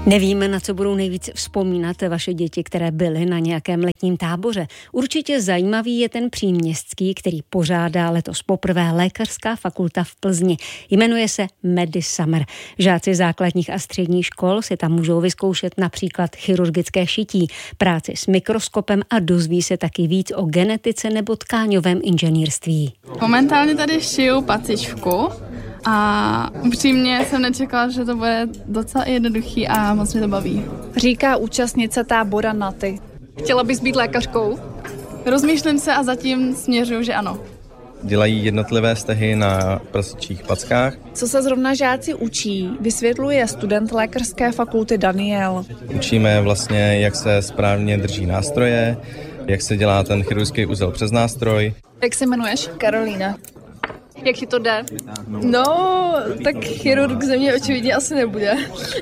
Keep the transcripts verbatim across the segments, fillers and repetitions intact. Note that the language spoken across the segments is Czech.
Nevíme, na co budou nejvíc vzpomínat vaše děti, které byly na nějakém letním táboře. Určitě zajímavý je ten příměstský, který pořádá letos poprvé Lékařská fakulta v Plzni. Jmenuje se Medisummer. Žáci základních a středních škol si tam můžou vyzkoušet například chirurgické šití, práci s mikroskopem a dozví se taky víc o genetice nebo tkáňovém inženýrství. Momentálně tady šiju pacičku. A upřímně jsem nečekala, že to bude docela jednoduchý a moc mě to baví. Říká účastnice tábora Naty. Chtěla bys být lékařkou? Rozmýšlím se a zatím směřuju, že ano. Dělají jednotlivé stehy na prasičích packách. Co se zrovna žáci učí, vysvětluje student Lékařské fakulty Daniel. Učíme vlastně, jak se správně drží nástroje, jak se dělá ten chirurgický uzel přes nástroj. Jak se jmenuješ? Karolína. Jak ti to jde? No, tak chirurg ze mě očividně asi nebude.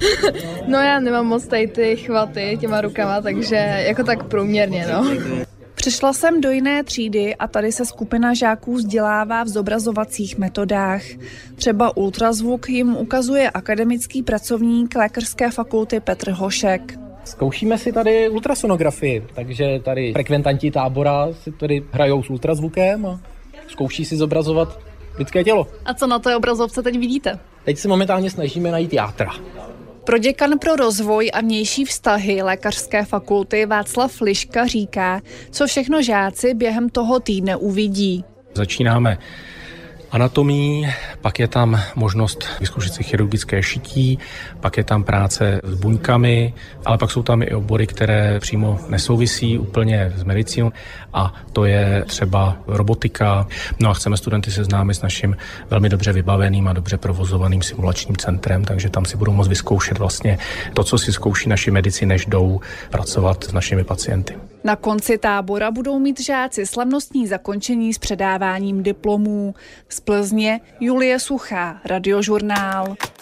No já nemám moc tady ty chvaty těma rukama, takže jako tak průměrně, no. Přišla jsem do jiné třídy a tady se skupina žáků vzdělává v zobrazovacích metodách. Třeba ultrazvuk jim ukazuje akademický pracovník Lékařské fakulty Petr Hošek. Zkoušíme si tady ultrasonografii, takže tady frekventanti tábora si tady hrajou s ultrazvukem a zkouší si zobrazovat lidské tělo. A co na té obrazovce teď vidíte? Teď se momentálně snažíme najít játra. Proděkan pro rozvoj a vnější vztahy Lékařské fakulty Václav Liška říká, co všechno žáci během toho týdne uvidí. Začínáme anatomii, pak je tam možnost vyzkoušet si chirurgické šití, pak je tam práce s buňkami, ale pak jsou tam i obory, které přímo nesouvisí úplně s medicínou a to je třeba robotika. No a chceme studenty seznámit s naším velmi dobře vybaveným a dobře provozovaným simulačním centrem, takže tam si budou moct vyzkoušet vlastně to, co si zkouší naši medici, než jdou pracovat s našimi pacienty. Na konci tábora budou mít žáci slavnostní zakončení s předáváním diplomů. Z Plzně Julie Suchá, Radiožurnál.